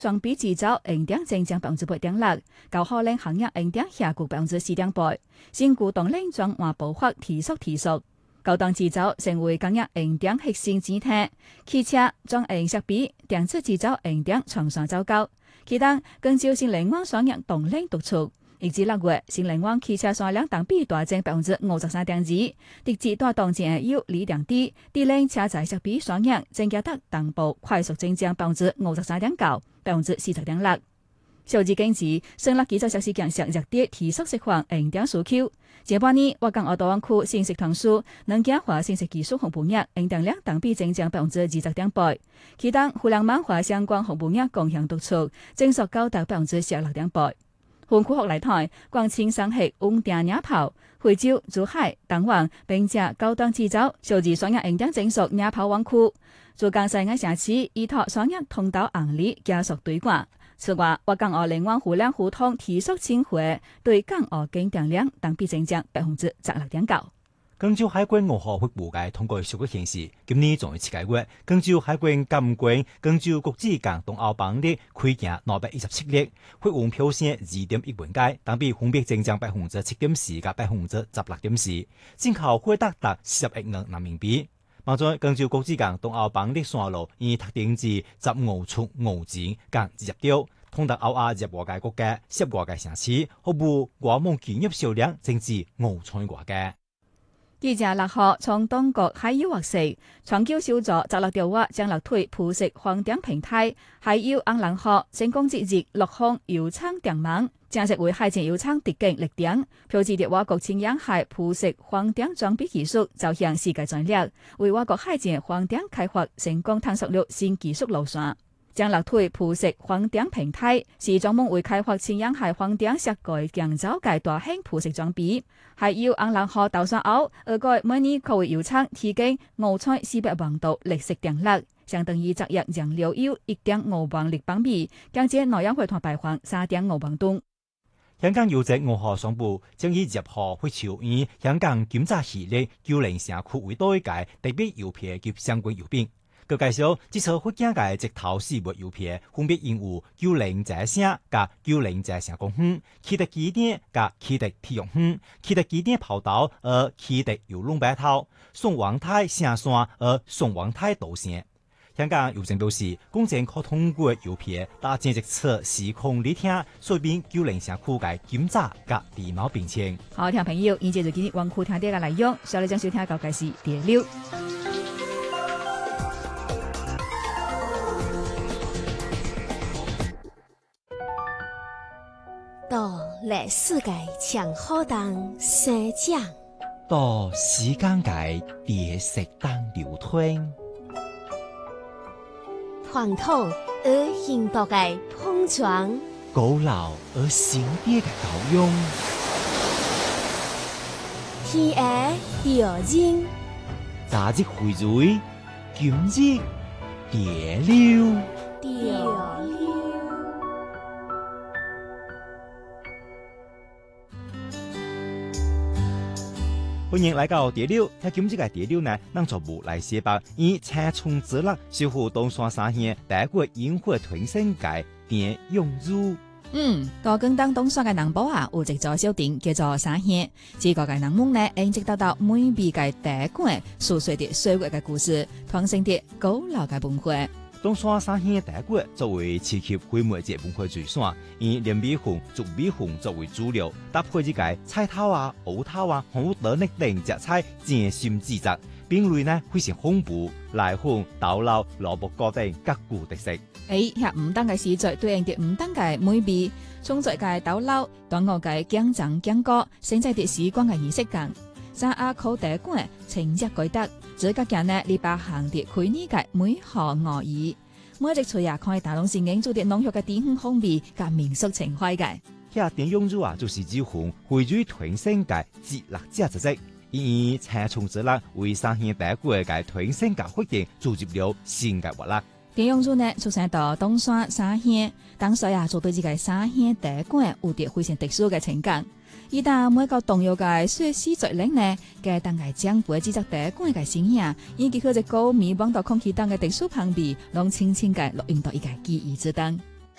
裝備製造營頂增長8.6%，高可能行業營頂下降4.8%，新股動能轉換步伐提速。高檔製造成為工業營頂核心主體，汽車、裝營設備、電子製造營頂創上走高。其中，根據新能源產業動能督促，以至6月新能源汽車銷量同比大增53.2%，第四大動靜有鋰電池、電能車載設備產業增加得同步快速增長53.9%、40.6%。小資經濟成立基礎設施建設熱點提速釋放營頂需求。前半年，我港澳大灣區信息通訊、能源化信息技術服務業營頂量同比增長20.8%，其中互聯網化相關服務業共享督促，增速高達16.8%。分區學來睇，廣清省系穩定領跑，惠州、珠海、東莞並且高檔製造、小資產業營頂增速領跑灣區。珠江西岸城市依託產業通道紅利加速推廣。此外，我港澳兩岸互聯互通提速進回，對港澳經訂量同比增長16.9%。 廣州海關5號發布嘅通告數據顯示，今年仲有7個月，廣州海關監管廣州國際港東澳邦的開行217例，貨運票線2.1萬件，同比分別增長7.4%和16.4%，進口貨達10億元人民幣。另外，廣州國際港東澳邦的線路以特定至15出5進港接調，通達歐亞入外界國家、涉外界城市，服務外貿企業銷量增至5,000多個。 記者6號從當局海油獲悉，長久小組摘落條話將落推鋪設黃頂平台，海油紅藍號成功接入陸空油倉電網，正式為海前油倉特警力點，標誌着我國青洋海鋪設黃頂裝備技術走向世界戰略，為我國海前黃頂開發成功探索了新技術路線。將落推鋪設黃頂平台是專門為開發青洋海黃頂設計建造嘅大型鋪設裝備。海油紅藍號投上後，俄國每年可為油倉提供5400萬度綠色電力，相當於節約燃料油1.5萬立方米，降低內氧化碳排放3.5萬噸。 香港郵政5號宣布，將以10號會朝以香港檢察系列90社區為代價特別郵票及相關郵品。佢介紹，這次發行嘅直頭4枚郵票，分別印有90這省加90這省公園、啟德機電加啟德體育園、啟德機電跑道和啟德郵輪碼頭、宋皇臺城山和宋皇臺道線。香港郵政表示，公正可通過郵票搭建一次時空列車，說明90社區嘅檢查及禮貌並稱。 好，聽朋友，以上就今日灣區聽啲嘅內容，小李將收聽到嘅是第6。 到歷史嘅長河當生長， 到時間嘅疊石當流推， 傳統而現代嘅碰撞， 古老而新啲嘅交融， 天涯調人， 昨日薈蕤，今日疊流。歡迎來到第6，喺今日嘅第6呢，咱就無來寫白以青春之樂守護東山三縣第一個煙火團升界點用入。 大更當東山嘅南部啊，有一座小鎮叫做三縣，這個嘅人物呢，一直到每筆嘅第一館訴說着歲月嘅故事，傳承着古老嘅文化。 東山三縣第一館作為市級規模嘅文化遺產，以連米粉、竹米粉作為主流，搭配呢個菜頭啊、芋頭啊、好多呢等隻菜，精心製作，品類呢非常豐富，來粉、豆腐、蘿蔔糕等各具特色。 遐唔同嘅時序對應着唔同嘅美味，創作嘅豆腐、端午嘅薑醬薑糕，承載着時光嘅儀式感。三亞口第一館情節改得，這個件呢，你把行啲開呢嘅美好惡意，每一隻菜啊，可以打動心影，做啲濃郁嘅澱粉風味及民俗情懷嘅。 遐點用入啊，就是指紅匯聚團升嘅節樂價值色，以青春之樂為三縣第一館嘅團升嘅活動注入了新嘅活力。 點用入呢，出生到東山三縣，當時啊，做對這個三縣第一館有啲非常特殊嘅情感。而但每個動搖嘅說史在領呢，嘅當係將背製作第一館嘅聲音，以及佢隻高米網到空氣當嘅特殊旁邊，攏輕輕嘅錄音到一個記憶之當。